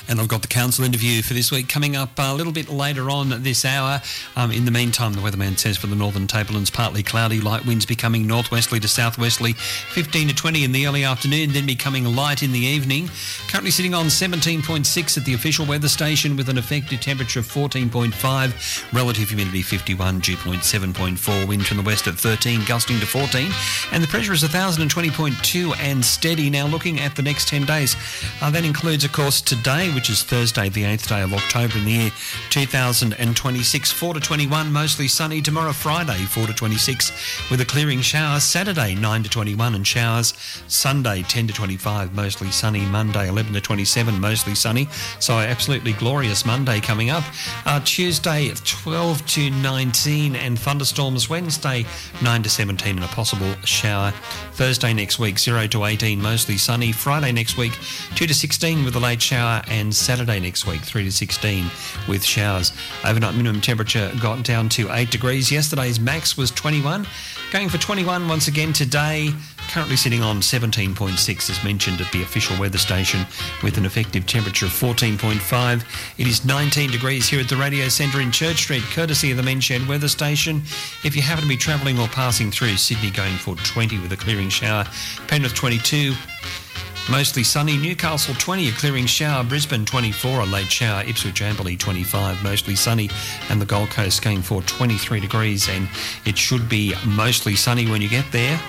And I've got the council interview for this week coming up a little bit later on this hour. In the meantime, the weatherman says for the northern tablelands, partly cloudy, light winds becoming northwesterly to southwesterly, 15 to 20 in the early afternoon, then becoming light in the evening. Currently sitting on 17.6 at the official weather station with an effective temperature of 14.5, relative humidity 51, dew point 7.4, wind from the west at 13, gusting to 14, and the pressure is 1,020.2 and steady. Now looking at the next 10 days, that includes, of course, today, which is Thursday, the 8th day of October in the year 2026, 4 to 21, mostly sunny. Tomorrow, Friday, 4 to 26, with a clearing shower. Saturday, 9 to 21 and showers. Sunday, 10 to 25, mostly sunny. Monday, 11 to 27, mostly sunny. So absolutely glorious Monday coming up. Tuesday, 12 to 19 and thunderstorms. Wednesday, 9 to 17 and a possible shower. Thursday next week, 0 to 18, mostly sunny. Friday next week, 2 to 16 with a late shower, and Saturday next week, 3 to 16 with showers. Overnight minimum temperature got down to 8 degrees. Yesterday's max was 21. Going for 21 once again today. Currently sitting on 17.6 as mentioned at the official weather station with an effective temperature of 14.5. It is 19 degrees here at the Radio Centre in Church Street, courtesy of the Men's Shed weather station. If you happen to be travelling or passing through, Sydney going for 20 with a clearing shower. Penrith 22. Mostly sunny. Newcastle 20, a clearing shower. Brisbane 24, a late shower. Ipswich Amberley 25, mostly sunny. And the Gold Coast going for 23 degrees, and it should be mostly sunny when you get there.